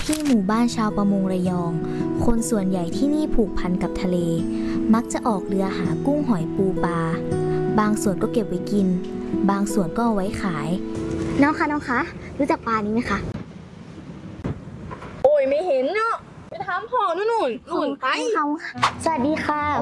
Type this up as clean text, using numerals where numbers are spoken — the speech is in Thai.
ที่หมู่บ้านชาวประมงระยอง คนส่วนใหญ่ที่นี่ผูกพันกับทะเล มักจะออกเรือหากุ้งหอยปูปลา บางส่วนก็เก็บไว้กิน บางส่วนก็เอาไว้ขายน้องคะรู้จักปลานี้ไหมคะโอ้ยไม่เห็นเนาะไปถามพ่อนู่นไปเขาสวัสดีค่ะ